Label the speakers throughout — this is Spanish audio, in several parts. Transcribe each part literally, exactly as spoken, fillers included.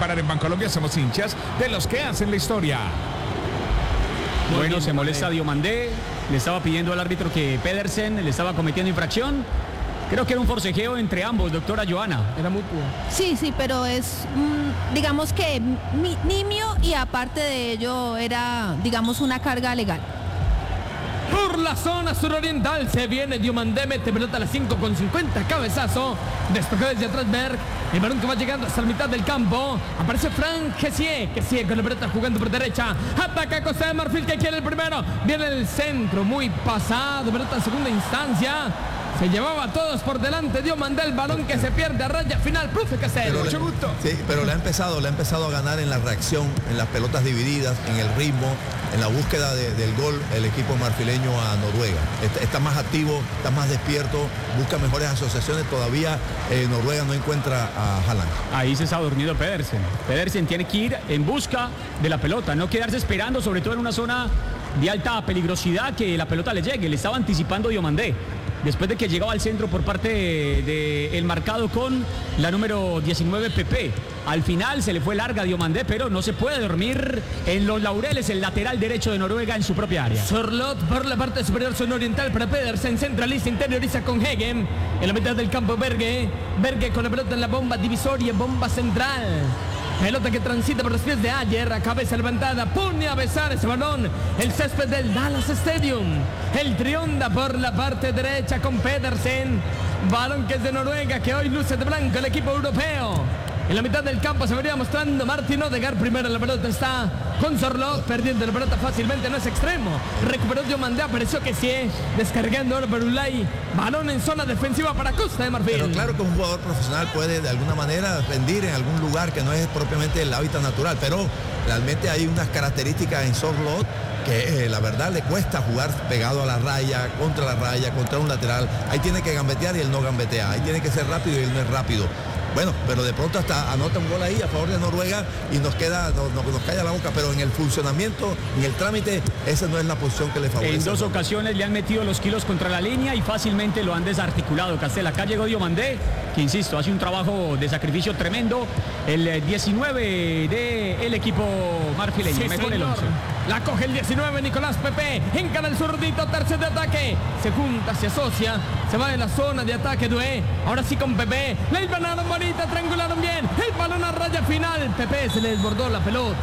Speaker 1: parar en Bancolombia, somos hinchas de los que hacen la historia.
Speaker 2: Muy
Speaker 3: bueno,
Speaker 2: bien,
Speaker 3: se molesta Diomandé, le estaba pidiendo al árbitro que Pedersen le estaba cometiendo infracción. Creo que era un forcejeo entre ambos, doctora Joana.
Speaker 2: Era mutuo.
Speaker 4: Sí, sí, pero es, mm, digamos que mi- nimio y aparte de ello era, digamos, una carga legal.
Speaker 2: Por la zona suroriental se viene Diomandé, mete pelota a las cinco con cincuenta, cabezazo, despejó desde atrás Berg, el balón que va llegando hasta la mitad del campo, aparece Frank Kessié, Kessié con la pelota jugando por derecha, ataca Costa de Marfil que quiere el primero, viene el centro, muy pasado, pelota en segunda instancia, se llevaba a todos por delante, Diomandé, el balón que se pierde a raya final, profe Casero.
Speaker 5: Pero le, sí, pero le ha empezado, le ha empezado a ganar en la reacción, en las pelotas divididas, en el ritmo, en la búsqueda de, del gol, el equipo marfileño a Noruega. Está, está más activo, está más despierto, busca mejores asociaciones. Todavía eh, Noruega no encuentra a Haaland.
Speaker 3: Ahí se está durmiendo Pedersen. Pedersen tiene que ir en busca de la pelota, no quedarse esperando, sobre todo en una zona de alta peligrosidad, que la pelota le llegue. Le estaba anticipando Diomandé. Después de que llegaba al centro por parte del de, de marcado con la número diecinueve, Pepe. Al final se le fue larga a Diomandé, pero no se puede dormir en los laureles, el lateral derecho de Noruega en su propia área.
Speaker 2: Sorlot por la parte superior suroriental para Pedersen, centraliza, interioriza con Hegen. En la mitad del campo Berge, Berge con la pelota en la bomba divisoria, bomba central. Pelota que transita por los pies de Ayer, a cabeza levantada, pone a besar ese balón, el césped del Dallas Stadium. El trionda por la parte derecha con Pedersen, balón que es de Noruega, que hoy luce de blanco el equipo europeo. En la mitad del campo se vería mostrando Martin Odegaard. Primero la pelota está con Sorlot, perdiendo la pelota fácilmente, no es extremo. Recuperó Diomandé, apareció Kessié, descargando ahora por Ulay. Balón en zona defensiva para Costa de Marfil.
Speaker 5: Pero claro que un jugador profesional puede de alguna manera rendir en algún lugar que no es propiamente el hábitat natural, pero realmente hay unas características en Sorlot que eh, la verdad le cuesta jugar pegado a la raya, contra la raya, contra un lateral. Ahí tiene que gambetear y él no gambetea. Ahí tiene que ser rápido y él no es rápido. Bueno, pero de pronto hasta anota un gol ahí a favor de Noruega y nos queda, nos, nos calla la boca, pero en el funcionamiento, en el trámite, esa no es la posición que le favorece.
Speaker 3: En dos ocasiones le han metido los kilos contra la línea y fácilmente lo han desarticulado. Castel, acá llegó Diomandé, que insisto, hace un trabajo de sacrificio tremendo. El diecinueve del equipo marfileño.
Speaker 2: Sí,
Speaker 3: Mejor el once.
Speaker 2: La coge el diecinueve, Nicolás Pepe, encara el zurdito, tercer de ataque, se junta, se asocia, se va en la zona de ataque Dué, ahora sí con Pepe, la hilvanaron bonita, triangularon bien, el balón a raya final, Pepe se le desbordó la pelota.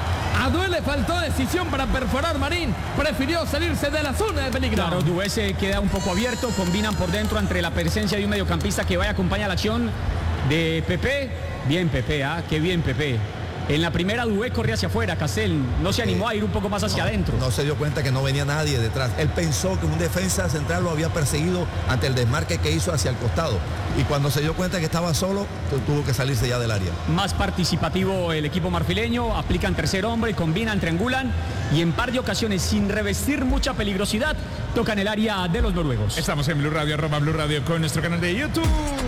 Speaker 2: A Dué le faltó decisión para perforar Marín, prefirió salirse de la zona de peligro.
Speaker 3: Claro, Dué se queda un poco abierto, combinan por dentro entre la presencia de un mediocampista que vaya a acompañar la acción de Pepe. Bien Pepe, ¿ah? Qué bien Pepe. En la primera Dué corría hacia afuera, Castel no se animó a ir un poco más hacia
Speaker 5: no,
Speaker 3: adentro.
Speaker 5: No se dio cuenta que no venía nadie detrás. Él pensó que un defensa central lo había perseguido ante el desmarque que hizo hacia el costado. Y cuando se dio cuenta que estaba solo, tuvo que salirse ya del área.
Speaker 3: Más participativo el equipo marfileño, aplican tercer hombre, combinan, triangulan y en par de ocasiones, sin revestir mucha peligrosidad, tocan el área de los noruegos.
Speaker 1: Estamos en Blue Radio, arroba Blue Radio con nuestro canal de YouTube.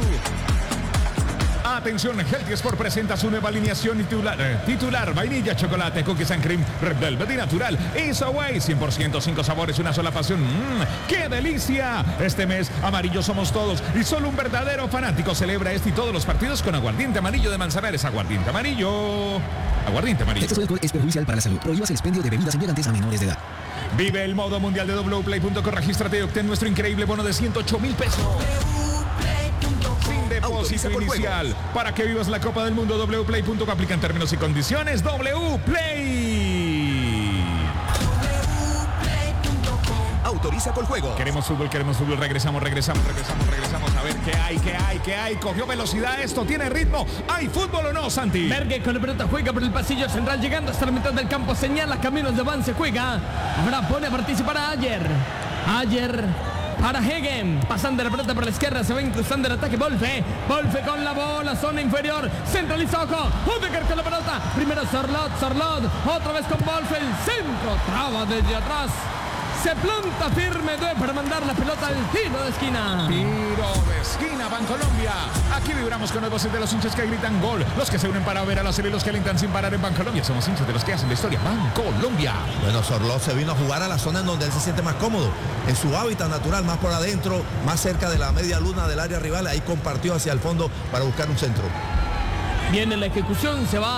Speaker 1: Atención, Healthy Sport presenta su nueva alineación titular, eh, titular vainilla, chocolate, cookies and cream, red velvet y natural. It's Away, cien por ciento, cinco sabores, una sola pasión. ¡Mmm, qué delicia! Este mes, amarillo somos todos y solo un verdadero fanático celebra este y todos los partidos con aguardiente amarillo de Manzanares. Aguardiente amarillo. Aguardiente amarillo.
Speaker 6: Este alcohol es perjudicial para la salud. Prohíbas el expendio de bebidas embriagantes a menores de edad.
Speaker 1: Vive el modo mundial de w play punto com. Regístrate y obtén nuestro increíble bono de ciento ocho mil pesos. Depósito inicial para que vivas la Copa del Mundo. w play punto com, aplican términos y condiciones. W Play.
Speaker 6: Autoriza con juego.
Speaker 1: Queremos fútbol, queremos fútbol. Regresamos, regresamos, regresamos, regresamos. A ver qué hay, qué hay, qué hay. Cogió velocidad esto, tiene ritmo. ¿Hay fútbol o no, Santi?
Speaker 2: Berge con la pelota juega por el pasillo central, llegando hasta la mitad del campo, señala caminos de avance, juega. Ahora pone a participar a Ayer. Ayer para Hegen, pasando la pelota por la izquierda, se va incrustando el ataque Wolfe, Wolfe con la bola, zona inferior, centralizó Odegaard con la pelota, primero Sorlot, Sorlot, otra vez con Wolfe, el centro, traba desde atrás, se planta firme Dué para mandar la pelota al tiro de esquina.
Speaker 1: Tiro de esquina, Bancolombia. Aquí vibramos con nuevos de los hinchas que gritan gol, los que se unen para ver a la serie y los que alentan sin parar en Bancolombia. Somos hinchas de los que hacen la historia. Bancolombia.
Speaker 5: Bueno, Sorlot se vino a jugar a la zona en donde él se siente más cómodo, en su hábitat natural, más por adentro, más cerca de la media luna del área rival. Ahí compartió hacia el fondo para buscar un centro.
Speaker 2: Viene la ejecución, se va